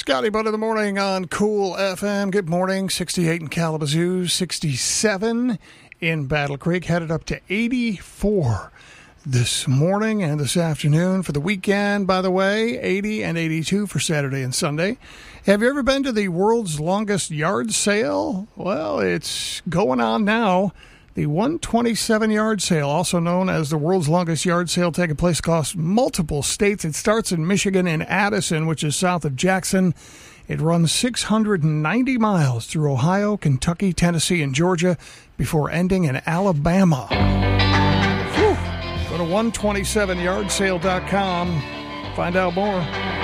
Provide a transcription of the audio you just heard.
Scotty Bud in the morning on Cool FM. Good morning. 68 in Kalamazoo, 67 in Battle Creek, headed up to 84 this morning and this afternoon. For the weekend, by the way, 80 and 82 for Saturday and Sunday. Have you ever been to the world's longest yard sale? Well, it's going on now. The 127 yard sale, also known as the world's longest yard sale, taking place across multiple states. It starts in Michigan in Addison, which is south of Jackson. It runs 690 miles through Ohio, Kentucky, Tennessee, and Georgia before ending in Alabama. Whew. Go to 127yardsale.com. Find out more.